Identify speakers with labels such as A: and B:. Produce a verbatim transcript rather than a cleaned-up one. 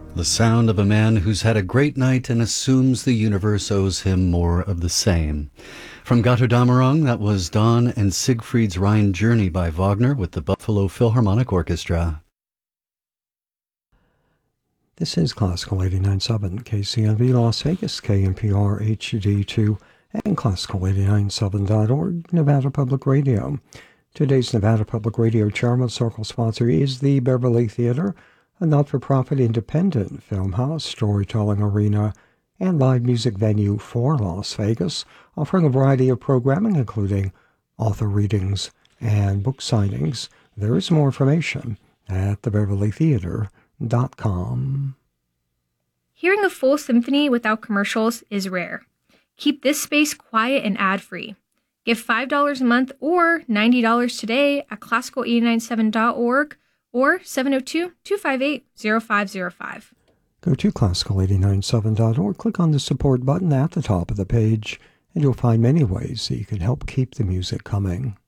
A: The sound of a man who's had a great night and assumes the universe owes him more of the same. From Götterdämmerung, that was Dawn and Siegfried's Rhine Journey by Wagner with the Buffalo Philharmonic Orchestra.
B: This is Classical eighty-nine point seven, K C N V Las Vegas, K N P R H D two, and Classical eighty-nine point seven dot org, Nevada Public Radio. Today's Nevada Public Radio Chairman Circle sponsor is the Beverly Theater, a not-for-profit independent film house, storytelling arena, and live music venue for Las Vegas, offering a variety of programming, including author readings and book signings. There is more information at the beverly theater dot com.
C: Hearing a full symphony without commercials is rare. Keep this space quiet and ad-free. Give five dollars a month or ninety dollars today at classical eight nine seven dot org or seven oh two, two five eight, oh five oh five.
B: Go to classical eight nine seven dot org, click on the support button at the top of the page, and you'll find many ways that you can help keep the music coming.